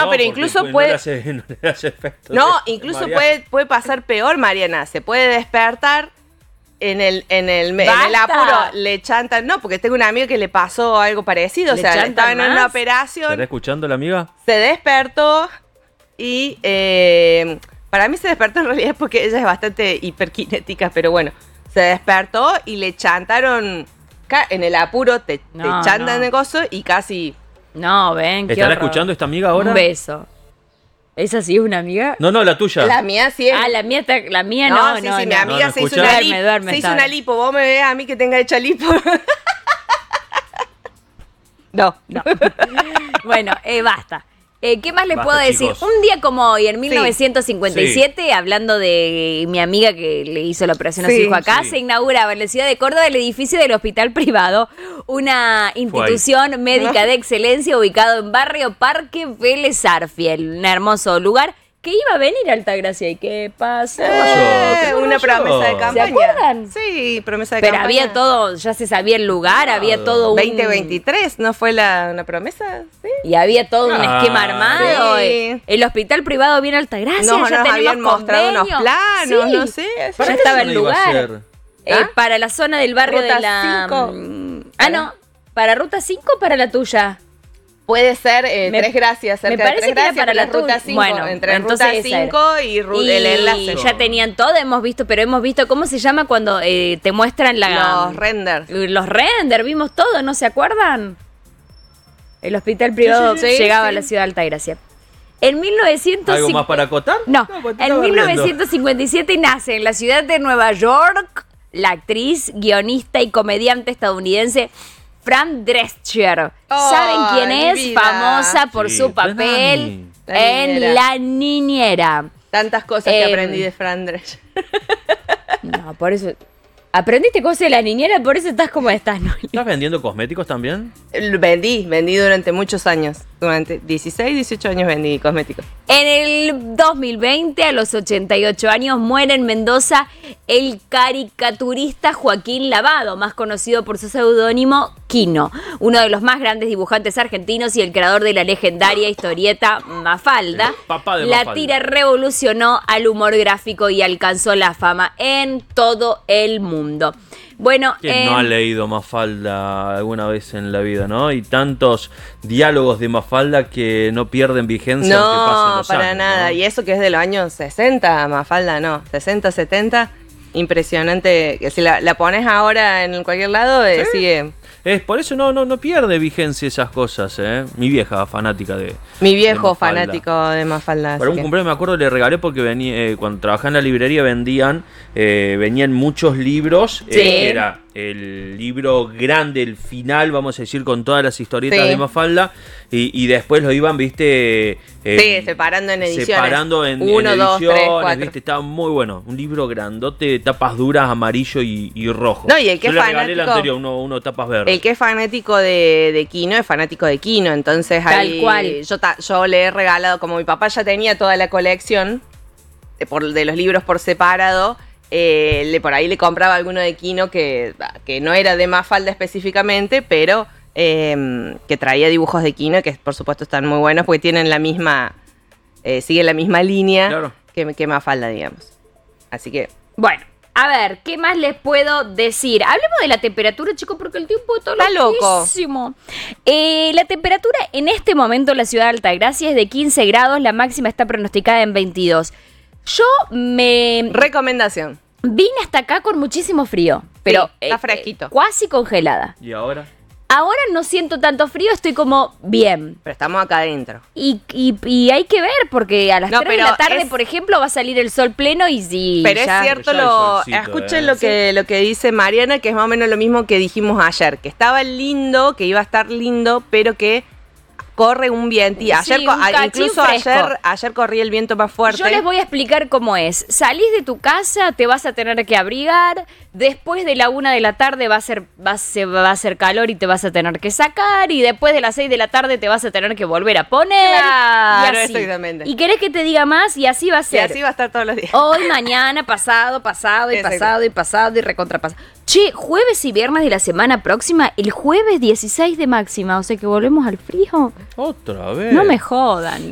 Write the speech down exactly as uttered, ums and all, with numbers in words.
no, pero incluso pues, puede... No le hace, no le hace efecto. No, de incluso marear. puede, puede pasar peor, Mariana. Se puede despertar en el, en el, en el ¡Basta! apuro, le chantan. No, porque tengo un amigo que le pasó algo parecido. O ¿Le sea, chantan estaba en más? una operación, ¿Estará escuchando la amiga? se despertó y eh, para mí se despertó en realidad porque ella es bastante hiperkinética, pero bueno, se despertó y le chantaron ca- en el apuro, te, te No, chantan no. el gozo y casi... No, ven, qué ¿Estará horror. escuchando esta amiga ahora? Un beso. ¿Esa sí es una amiga? No, no, la tuya. La mía sí es... Ah, la mía, está- la mía No, no, sí, no, sí, no. mi amiga No, no se hizo escucha. una Duerme, lipo. duerme, Se hizo está una bien. lipo. Vos me ves a mí que tenga hecha lipo. No. No. Bueno, eh, basta. Eh, ¿Qué más le Basta, puedo decir? chicos. Un día como hoy, en mil novecientos cincuenta y siete, Sí. hablando de mi amiga que le hizo la operación a su Sí, hijo acá, sí. se inauguraba en la ciudad de Córdoba el edificio del Hospital Privado, una institución médica de excelencia ubicado en barrio Parque Vélez Arfiel, un hermoso lugar que iba a venir a Altagracia. ¿Y qué pasó? Eh, ¿Qué una pasó? promesa de campaña. acuerdan? Sí, promesa de Pero campaña. había todo, ya se sabía el lugar, había todo un... veinte veintitrés, ¿no fue la, una promesa? Sí. Y había todo un Ah, esquema armado. sí. eh, El hospital privado viene a Altagracia, No, ya nos tenemos habían mostrado unos convenio. planos, Sí, no sé. ya ¿Para qué estaba zona el iba a lugar. ser? Eh, ¿Ah? Para la zona del barrio Ruta de la... cinco. mm, Ah, no. ¿Para Ruta cinco o para la tuya? Puede ser eh, Me- Tres Gracias, cerca me parece de Tres que era Gracias, para pero la es Ruta tuya. cinco. Bueno, entre entonces Ruta esa era. cinco y, ru- Y el enlace. ya tenían todo, hemos visto, pero hemos visto, ¿cómo se llama cuando eh, te muestran la... Los renders. Los render, vimos todo, ¿no se acuerdan? El hospital privado sí, sí, llegaba sí. a la ciudad de Altagracia. En mil novecientos ¿Algo más para acotar? No, pues te en estaba mil riendo. novecientos cincuenta y siete nace en la ciudad de Nueva York la actriz, guionista y comediante estadounidense Fran Drescher. ¿Saben Ay, quién mi es? vida. Famosa por Sí, su pues, papel La en niñera. La Niñera. Tantas cosas que Em, aprendí de Fran Drescher. No, por eso... ¿Aprendiste cosas de La Niñera? Por eso estás como estás, ¿no? ¿Estás vendiendo cosméticos también? Vendí, vendí durante muchos años. Durante dieciséis, dieciocho años vendí cosméticos. En el dos mil veinte, a los ochenta y ocho años, muere en Mendoza el caricaturista Joaquín Lavado, más conocido por su seudónimo Quino, uno de los más grandes dibujantes argentinos y el creador de la legendaria historieta Mafalda. El papá de La Mafalda. tira revolucionó al humor gráfico y alcanzó la fama en todo el mundo. Bueno, ¿Quién eh, no ha leído Mafalda alguna vez en la vida, no? Y tantos diálogos de Mafalda que no pierden vigencia aunque pasen No, los para años, nada. ¿no? Y eso que es de los años sesenta, Mafalda, no. sesenta, setenta. Impresionante. Que si la, la pones ahora en cualquier lado, eh, sigue. Es, por eso no, no, no pierde vigencia esas cosas, ¿eh? Mi vieja fanática de... Mi de viejo Mafalda. fanático de Mafalda. Para así un que- cumpleaños me acuerdo le regalé porque venía, eh, cuando trabajaba en la librería vendían, eh, venían muchos libros, eh, Sí. que era el libro grande, el final, vamos a decir, con todas las historietas Sí. de Mafalda, y, y después lo iban, viste... eh, Sí, separando en ediciones. Separando en, Uno, en dos, tres, ediciones, cuatro. viste, estaba muy bueno. Un libro grandote, tapas duras, amarillo y, y rojo. No, y el que Yo es le regalé el fanático- anterior, uno, uno tapas verdes. El que es fanático de, de Kino es fanático de Kino, entonces Tal ahí cual. Yo, ta- yo le he regalado, como mi papá ya tenía toda la colección de, por, de los libros por separado, eh, le, por ahí le compraba alguno de Kino que, que no era de Mafalda específicamente, pero eh, que traía dibujos de Kino que por supuesto están muy buenos porque tienen la misma, eh, siguen la misma línea Claro. que, que Mafalda, digamos. Así que... bueno, a ver, ¿qué más les puedo decir? Hablemos de la temperatura, chicos, porque el tiempo está, Está loco. loquísimo. Eh, la temperatura en este momento en la ciudad de Altagracia es de quince grados, la máxima está pronosticada en veintidós. Yo me Recomendación. vine hasta acá con muchísimo frío, pero Sí, está fresquito. casi congelada. ¿Y ahora? Ahora no siento tanto frío, estoy como bien. Pero estamos acá adentro. Y, y, y hay que ver, porque a las No, tres de pero la tarde, es- por ejemplo, va a salir el sol pleno y sí. Pero ya- es cierto, Ya hay lo, solcito, escuchen eh. lo que lo que dice Mariana, que es más o menos lo mismo que dijimos ayer, que estaba lindo, que iba a estar lindo, pero que corre un viento. Y ayer, Sí, co- un a- cachín incluso fresco. ayer, ayer corría el viento más fuerte. Yo les voy a explicar cómo es. Salís de tu casa, te vas a tener que abrigar. Después de la una de la tarde va a ser, va a ser, va a hacer calor y te vas a tener que sacar. Y después de las seis de la tarde te vas a tener que volver a poner. Claro, y así. exactamente. Y querés que te diga más y así va a Y ser. así va a estar todos los días. Hoy, mañana, pasado, pasado y Exacto. pasado y pasado y recontrapasado. Che, jueves y viernes de la semana próxima, el jueves dieciséis de máxima, o sea que volvemos al frío. Otra vez. No me jodan.